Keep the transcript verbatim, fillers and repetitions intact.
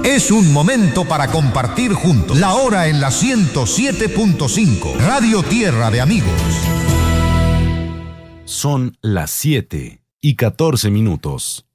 Es un momento para compartir juntos. La hora en la ciento siete punto cinco. Radio Tierra de Amigos. Son las siete y catorce minutos.